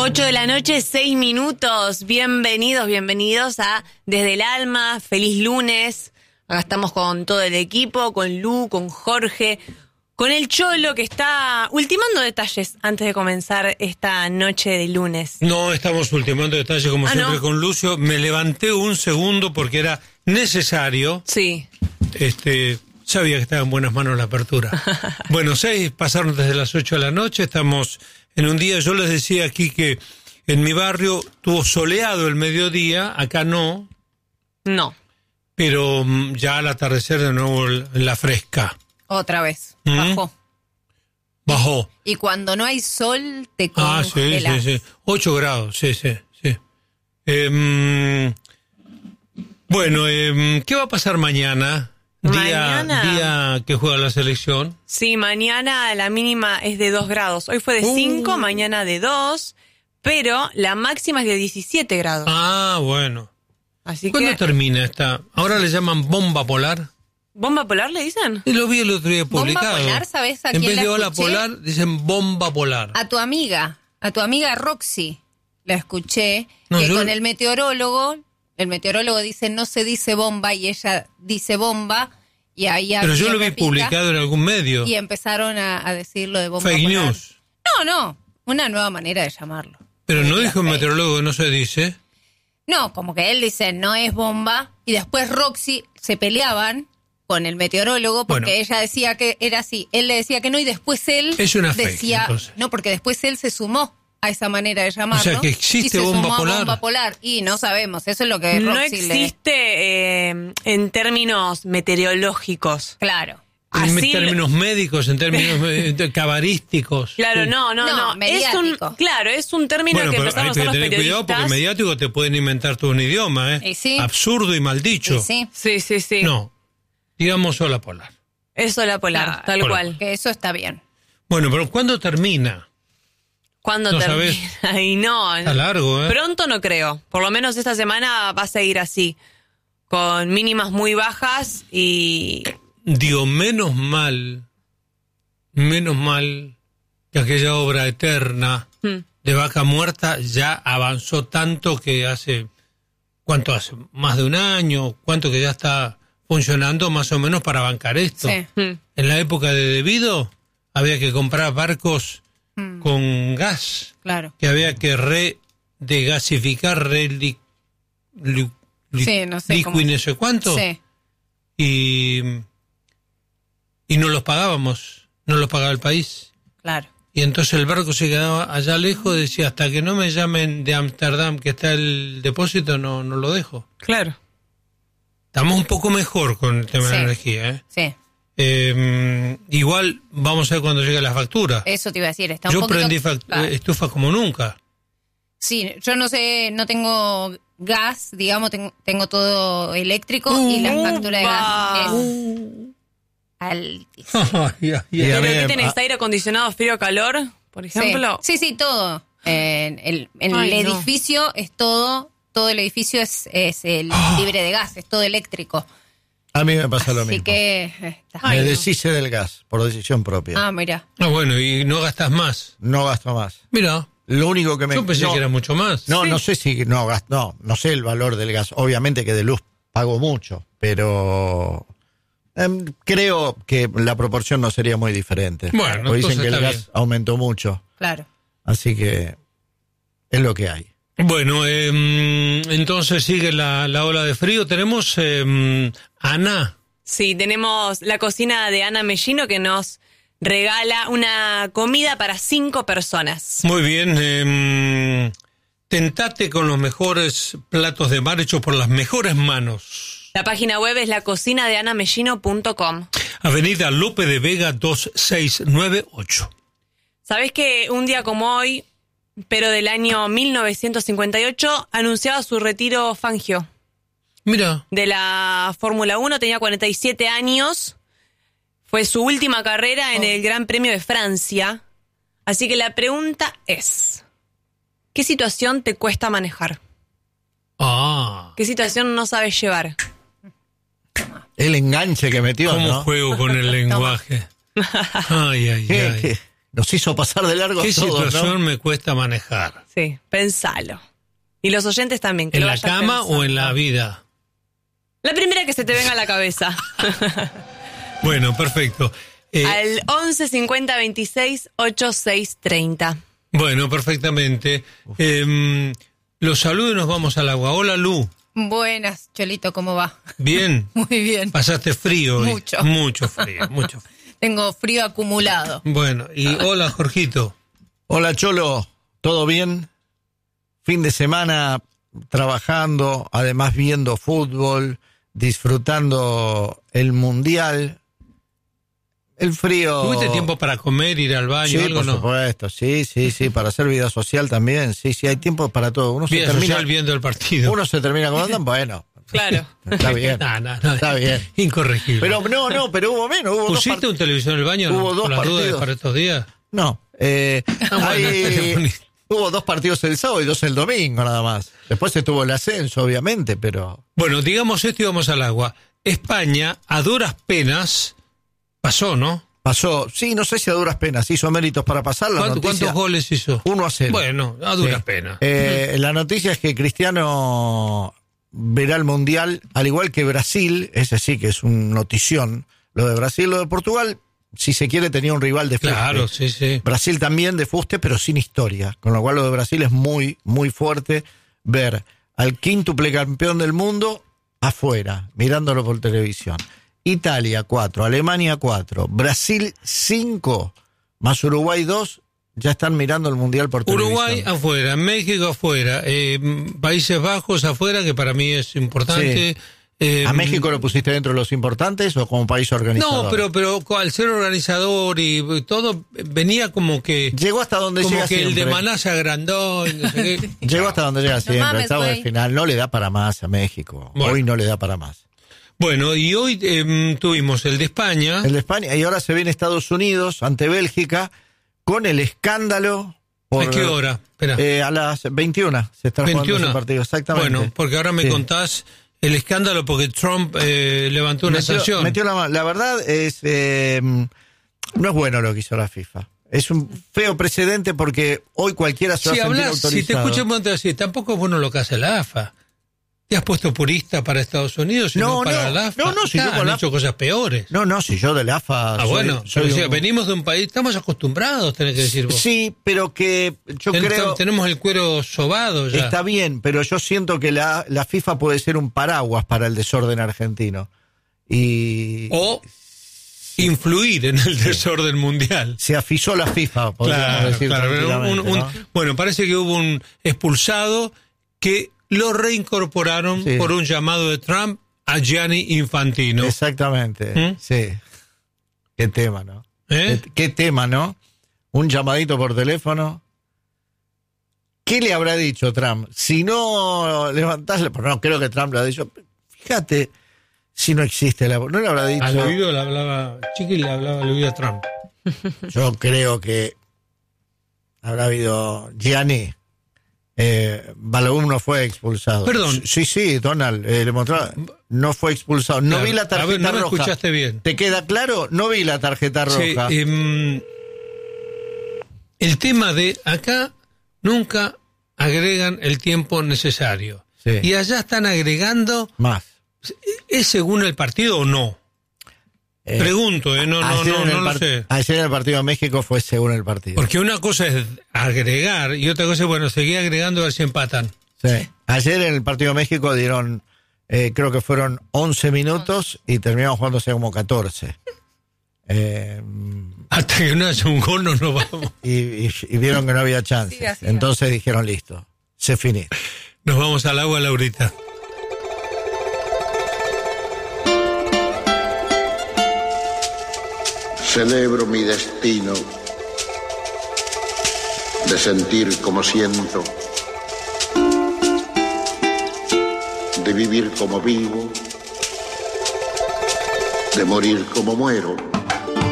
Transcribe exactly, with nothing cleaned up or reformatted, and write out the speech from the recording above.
ocho de la noche, seis minutos. Bienvenidos, bienvenidos a Desde el Alma. Feliz lunes. Acá estamos con todo el equipo, con Lu, con Jorge, con el Cholo que está ultimando detalles antes de comenzar esta noche de lunes. No estamos ultimando detalles como ah, siempre ¿no? con Lucio. Me levanté un segundo porque era necesario. Sí. Este, sabía que estaba en buenas manos la apertura. Bueno, seis pasaron desde las ocho de la noche. Estamos en un día, yo les decía aquí que en mi barrio tuvo soleado el mediodía, acá no. No. Pero ya al atardecer de nuevo la fresca. Otra vez, ¿Mm? bajó. Bajó. Y cuando no hay sol, te Ah, sí, congelas. sí, sí. Ocho grados, sí, sí, sí. Eh, bueno, eh, ¿qué va a pasar mañana? Día, Mañana. día que juega la selección. Sí, mañana la mínima es de dos grados. Hoy fue de cinco, Uh. mañana de dos, pero la máxima es de diecisiete grados. Ah, bueno. Así ¿Cuándo que... termina esta? Ahora le llaman bomba polar. ¿Bomba polar le dicen? Y lo vi el otro día publicado. Bomba polar, ¿sabes a En quién vez la de ola escuché? polar, dicen bomba polar. A tu amiga, a tu amiga Roxy, la escuché, No, que yo- con el meteorólogo, el meteorólogo dice no se dice bomba y ella dice bomba, y ahí Pero yo había lo vi repica, publicado en algún medio. y empezaron a, a decirlo de bomba Fake polar. news. No, no, una nueva manera de llamarlo. Pero no Era dijo el fake. meteorólogo que no se dice. No, como que él dice no es bomba, y después Roxy se peleaban con el meteorólogo porque Bueno. ella decía que era así, él le decía que no, y después él Es una fake, decía, entonces. no, porque después él se sumó a esa manera de llamarlo. O sea, que existe y se bomba sumó a polar. bomba polar, y no sabemos, eso es lo que No Roxy le... existe eh, en términos meteorológicos. Claro. En Así- términos médicos, en términos eh, cabarísticos. Claro, Sí. no, no, No, no. Es un, mediático. claro, es un término Bueno, que pero empezamos hay a que usar los tener cuidado porque periodistas. mediático te pueden inventar todo un idioma, ¿eh? Y sí. Absurdo y mal dicho. Y sí, Sí, sí, sí. No, digamos ola polar. Eso la polar, Claro. tal Polar. cual. que eso está bien. Bueno, pero ¿cuándo termina? ¿Cuándo No termina? Y no, Está largo, ¿eh? pronto no creo. Por lo menos esta semana va a seguir así, con mínimas muy bajas y... Digo, menos mal, menos mal que aquella obra eterna Hmm. de Vaca Muerta ya avanzó tanto que hace, ¿cuánto hace? Más de un año, ¿cuánto que ya está funcionando más o menos para bancar esto? Sí. Hmm. En la época de Debido había que comprar barcos Mm, con gas, claro. que había que redegasificar, re li, li, li- Sí, no sé liqui cómo- no sé cuánto, Sí. y, y no los pagábamos, no los pagaba el país. Claro. Y entonces el barco se quedaba allá lejos, decía, hasta que no me llamen de Ámsterdam que está el depósito, no, no lo dejo. Claro. Estamos un poco mejor con el tema de Sí. la energía, ¿eh? Sí, Eh, igual vamos a ver cuando llegue la factura. eso te iba a decir. Está un Yo poquito- prendí fact- Ah, estufa como nunca. Sí, yo no sé, no tengo gas, digamos, tengo, tengo todo eléctrico, y la Uh, factura de gas va. es altísima. Ay, ay, ay. Y a ¿Pero mí- qué tenés? ah, ¿Aire acondicionado, frío, calor, por ejemplo? Sí, sí, sí, todo. En el, en Ay, el no. edificio es todo, todo el edificio es, es el Ah. libre de gas, es todo eléctrico. A mí me pasa lo Así mismo. que... eh, está- Ay, me no. deshice del gas por decisión propia. Ah, mira. Ah, bueno, y no gastas más. No gasto más. Mira, Lo único que me... yo pensé no, que era mucho más. No, Sí. no sé si... No, gas- no, no sé el valor del gas. Obviamente que de luz pago mucho, pero... em, creo que la proporción no sería muy diferente. Bueno, Porque dicen entonces que el está gas bien. aumentó mucho. Claro. Así que es lo que hay. Bueno, eh, entonces sigue la, la ola de frío. Tenemos eh, Ana. Sí, tenemos la cocina de Ana Mellino que nos regala una comida para cinco personas. Muy bien. Eh, tentate con los mejores platos de mar hechos por las mejores manos. La página web es la cocina de ana mellino punto com. Avenida Lope de Vega dos seis nueve ocho. ¿Sabés que un día como hoy, pero del año mil novecientos cincuenta y ocho, anunciaba su retiro Fangio Mira, de la Fórmula uno? Tenía cuarenta y siete años. Fue su última carrera en el Gran Premio de Francia. Así que la pregunta es, ¿qué situación te cuesta manejar? ah, ¿Qué situación no sabes llevar? El enganche que metió, cómo ¿no? juego con el lenguaje. Ay, ay, ¿Qué, ay. qué- nos hizo pasar de largo a ¿Qué todos, situación ¿no? me cuesta manejar? Sí, pensalo. Y los oyentes también. que ¿En lo la vayas cama pensando. o en la vida? La primera que se te venga a la cabeza. Bueno, perfecto. Eh, Al once cincuenta veintiséis ochenta y seis treinta. bueno, perfectamente. Eh, los saludos y nos vamos al agua. Hola, Lu. Buenas, Cholito, ¿cómo va? ¿Bien? Muy bien. Pasaste frío hoy. Mucho. Mucho frío, mucho frío. Tengo frío acumulado. Bueno, y hola, Jorgito. Hola, Cholo, ¿todo bien? Fin de semana trabajando, además viendo fútbol, disfrutando el Mundial. El frío... ¿Tuviste tiempo para comer, ir al baño, Sí, algo por no? supuesto, sí, sí, sí, para hacer vida social también, sí, sí, hay tiempo para todo. Uno Vida se termina, social viendo el partido. uno se termina acomodando, bueno, Claro. está bien, No, no, no, está bien. Incorregible. Pero no, no, pero hubo menos, hubo dos ¿Pusiste part- un televisor en el baño? Hubo no? dos Por las dudas partidos. para estos días. No, eh, Ah, bueno, hay- bonito. hubo dos partidos el sábado y dos el domingo nada más. Después estuvo el ascenso, obviamente, pero... Bueno, digamos esto y vamos al agua. España, a duras penas, pasó, ¿no? Pasó, sí, no sé si a duras penas, hizo méritos para pasar. La ¿Cuánto- noticia, ¿Cuántos goles hizo? uno a cero. Bueno, a duras Sí. penas. Eh, la noticia es que Cristiano verá el Mundial, al igual que Brasil, ese sí que es un notición, lo de Brasil, lo de Portugal, si se quiere tenía un rival de fuste. Claro, sí, sí. Brasil también de fuste, pero sin historia, con lo cual lo de Brasil es muy, muy fuerte ver al quíntuple campeón del mundo afuera, mirándolo por televisión. Italia cuatro, Alemania cuatro, Brasil cinco, más Uruguay dos, ya están mirando el Mundial por televisión. Uruguay afuera, México afuera, eh, Países Bajos afuera, que para mí es importante. Eh, ¿A México lo pusiste dentro de los importantes o como país organizador? No, pero, pero al ser organizador y todo, venía como que... Llegó hasta donde Como llega que el siempre. de Maná se agrandó y no sé qué. Llegó hasta donde llega siempre. mames, Estaba güey. al final. No le da para más a México. Bueno. Hoy no le da para más. Bueno, y hoy eh, tuvimos el de España. El de España. Y ahora se viene Estados Unidos ante Bélgica con el escándalo. Por, ¿A qué hora? Espera. Eh, a las veintiuna se está jugando veintiuna. ese partido. Exactamente. Bueno, porque ahora me Sí. contás el escándalo porque Trump eh, levantó una Metió- sanción. metió la, la verdad es eh, no es bueno lo que hizo la FIFA. Es un feo precedente porque hoy cualquiera se va Si a sentir hablas, autorizado. si te escucho un momento así, tampoco es bueno lo que hace la A F A. ¿Te has puesto purista para Estados Unidos y no, No, para no, la A F A? no, no, si Ya, yo con han la- hecho cosas peores. No, no, si yo de la A F A ah, soy- bueno, soy pero decía, un- venimos de un país, estamos acostumbrados, tenés que decir vos. Sí, pero que yo Ten- creo... Tenemos el cuero sobado ya. Está bien, pero yo siento que la, la FIFA puede ser un paraguas para el desorden argentino. Y O influir en el desorden mundial. se afisó la FIFA, podríamos Claro, decir claro. pero un- tranquilamente, un- ¿no? Bueno, parece que hubo un expulsado que lo reincorporaron Sí. por un llamado de Trump a Gianni Infantino. Exactamente, ¿Mm? sí. Qué tema, ¿no? ¿Eh? Qué, qué tema, ¿no? Un llamadito por teléfono. ¿Qué le habrá dicho Trump? Si no levantás... la- No, creo que Trump le ha dicho... Fíjate si no existe la... No le habrá dicho... Al oído le hablaba, Chiqui le hablaba al oído a Trump. Yo creo que habrá habido Gianni. Eh, Balogun no fue expulsado. Perdón. Sí, sí, Donald, eh, le mostró, no fue expulsado. No Claro. vi la A tarjeta ver, no me roja. escuchaste bien. ¿Te queda claro? No vi la tarjeta Sí, roja. em, el tema de acá nunca agregan el tiempo necesario. Sí. Y allá están agregando, Más. ¿es según el partido o no? Eh, Pregunto, eh, no, no, ayer no, en el no lo par- sé. Ayer en el partido de México fue según el partido. Porque una cosa es agregar y otra cosa es, bueno, seguir agregando a ver si empatan. Sí. Ayer en el partido de México dieron, eh, creo que fueron once minutos y terminamos jugándose como catorce. Eh, Hasta que no haya un gol no nos vamos. y, y- y vieron que no había chance. Siga, siga. Entonces dijeron, listo, se finí. Nos vamos al agua, Laurita. Celebro mi destino de sentir como siento, de vivir como vivo, de morir como muero.